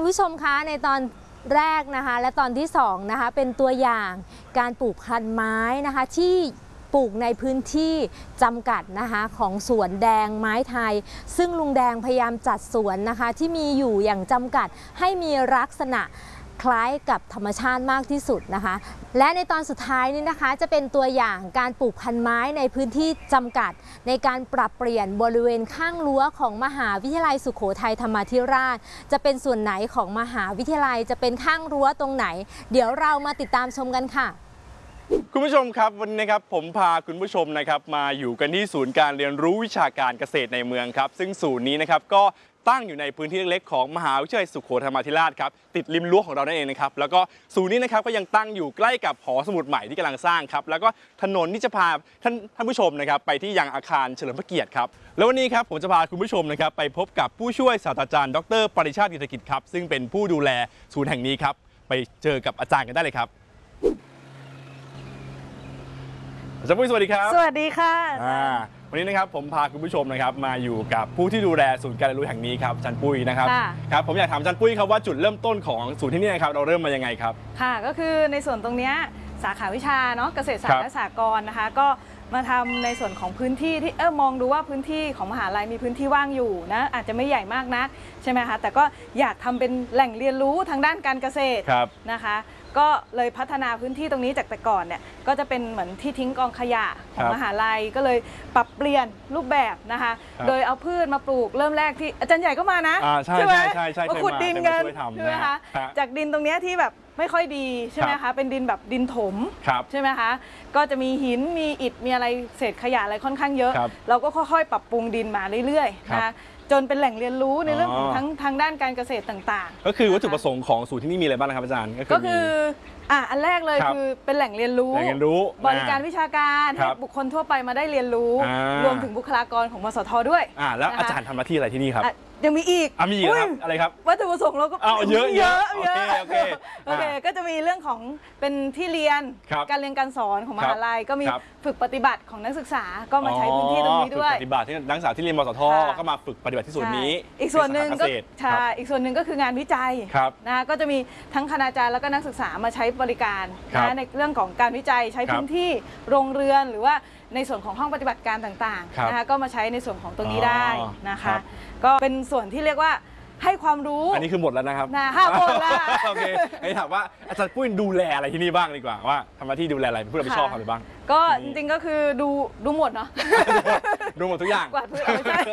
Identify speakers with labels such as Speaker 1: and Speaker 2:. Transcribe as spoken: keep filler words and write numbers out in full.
Speaker 1: ผู้ชมคะในตอนแรกนะคะและตอนที่สองนะคะเป็นตัวอย่างการปลูกพันธุ์ไม้นะคะที่ปลูกในพื้นที่จำกัดนะคะของสวนแดงไม้ไทยซึ่งลุงแดงพยายามจัดสวนนะคะที่มีอยู่อย่างจำกัดให้มีลักษณะคล้ายกับธรรมชาติมากที่สุดนะคะและในตอนสุดท้ายนี้นะคะจะเป็นตัวอย่างการปลูกพันธุ์ไม้ในพื้นที่จำกัดในการปรับเปลี่ยนบริเวณข้างรั้วของมหาวิทยาลัยสุโขทัยธรรมาธิราชจะเป็นส่วนไหนของมหาวิทยาลัยจะเป็นข้างรั้วตรงไหนเดี๋ยวเรามาติดตามชมกันค่ะ
Speaker 2: คุณผู้ชมครับวันนี้นะครับผมพาคุณผู้ชมนะครับมาอยู่กันที่ศูนย์การเรียนรู้วิชาการเกษตรในเมืองครับซึ่งศูนย์นี้นะครับก็ตั้งอยู่ในพื้นที่เล็กๆของมหาวิทยาลัยสุโขทัยธรรมาธิราชครับติดริมรั้วของเรานั่นเองนะครับแล้วก็ศูนย์นี้นะครับก็ยังตั้งอยู่ใกล้กับหอสมุดใหม่ที่กำลังสร้างครับแล้วก็ถนนที่จะพาท่านท่านผู้ชมนะครับไปที่ยังอาคารเฉลิมพระเกียรติครับแล้ววันนี้ครับผมจะพาคุณผู้ชมนะครับไปพบกับผู้ช่วยศาสตราจารย์ดรปริชาติกิจกิจครับซึ่งเป็นผู้ดูแลศูนย์แห่งนี้ครับไปเจอกับอาจารย์กันได้เลยครับอาจารย์ปุ้ยสวัสดีครับ
Speaker 3: สวัสดีค่ะ
Speaker 2: วันนี้นะครับผมพาคุณผู้ชมนะครับมาอยู่กับผู้ที่ดูแลศูนย์การเรียนรู้แห่งนี้ครับอาจารย์ปุ้ยนะครับครับผมอยากถามอาจารย์ปุ้ยครับว่าจุดเริ่มต้นของศูนย์ที่นี่นะครับเราเริ่มมายังไงครับ
Speaker 3: ค่ะก็คือในส่วนตรงนี้สาขาวิชาเนาะเกษตรศาสตร์และสหกรณ์นะคะก็มาทำในส่วนของพื้นที่ที่เออมองดูว่าพื้นที่ของมหาลัยมีพื้นที่ว่างอยู่นะอาจจะไม่ใหญ่มากนักใช่ไหมคะแต่ก็อยากทำเป็นแหล่งเรียนรู้ทางด้านการเกษตรนะคะก็เลยพัฒนาพื้นที่ตรงนี้จากแต่ก่อนเนี่ยก็จะเป็นเหมือนที่ทิ้งกองขยะของมหาลัยก็เลยปรับเปลี่ยนรูปแบบนะคะโดยเอาพืชมาปลูกเริ่มแรกที่อาจารย์ใหญ่ก็มานะ
Speaker 2: ใช่ไหม
Speaker 3: มาขุดดินกันใช่ไหมคะจากดินตรงนี้ที่แบบไม่ค่อยดีใช่ไหมคะเป็นดินแบบดินถมใช่ไหมคะก็จะมีหินมีอิฐมีอะไรเศษขยะอะไรค่อนข้างเยอะเราก็ค่อยๆปรับปรุงดินมาเรื่อยๆนะคะจนเป็นแหล่งเรียนรู้ในเรื่องของทั้งทางด้านการเกษตรต่าง
Speaker 2: ๆก็คือวัตถุประสงค์ของศูนย์ที่นี่มีอะไรบ้างนะครับอาจารย์
Speaker 3: ก็คืออ่ะอันแรกเลยคือเป็นแหล่งเรียนรู้บริการวิชาการให้บุคคลทั่วไปมาได้เรียนรู้รวมถึงบุคลากรของมสทด้วย
Speaker 2: อ่าแล้วอาจารย์ทำหน้าที่อะไรที่นี่ครับ
Speaker 3: ยังมีอีก
Speaker 2: อ่ะมีอีกครับอะไรครับ
Speaker 3: วัตถุประสงค์เราก็
Speaker 2: เยอะ
Speaker 3: เยอะ
Speaker 2: เยอะโอเค
Speaker 3: โอเคก็จะมีเรื่องของเป็นที่เรียนการเรียนการสอนของมหาลัยก็มีฝึกปฏิบัติของนักศึกษาก็มาใช้พื้นที่ตรงนี้ด้วย
Speaker 2: ฝึกปฏิบัติที่นักศึกษาที่เรียนมสทก็มาฝึกปฏิบัติที่ศูนย์นี้
Speaker 3: อีกส่วนหนึ่งก็ใช่อีกส่วนหนึ่งก็คืองานวิจัยนะก็จะมีทั้งคณาจารย์แล้วก็นักศึกษามาใช้บริการนะในเรื่องของการวิจัยใช้พื้นที่โรงเรือนหรือว่าในส่วนของห้องปฏิบัติการต่างๆนะคะก็มาใช้ในส่วนของตรงนี้ได้นะคะก็เป็นส่วนที่เรียกว่าให้ความรู้
Speaker 2: อันนี้คือหมดแล้วนะครับ
Speaker 3: นะห้าหมดแล้ว
Speaker 2: โอเคให้ถามว่าอาจารย์ปุ้ยดูแลอะไรที่นี่บ้างดีกว่าว่าทำหน้าที่ดูแลอะไรผู้รับผิดชอบทำอะไรบ้าง
Speaker 3: ก็จริงๆก็คือดูดูหมดเนาะ
Speaker 2: ดูหมดทุกอย่าง
Speaker 3: กวาดพื้นไม่ใช่